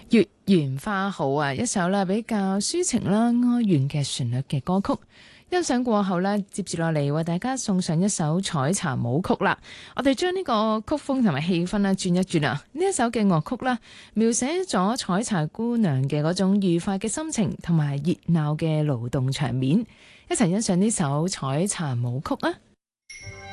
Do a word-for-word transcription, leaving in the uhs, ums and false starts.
月圓花好啊，一首咧比較抒情啦、哀怨嘅旋律嘅歌曲。欣賞過後呢，接住落嚟為大家送上一首採茶舞曲啦。我哋將呢個曲風同埋氣氛咧轉一轉啊。呢一首嘅樂曲啦，描寫咗採茶姑娘嘅嗰種愉快嘅心情同埋熱鬧嘅勞動場面。一齊欣賞呢首採茶舞曲啊！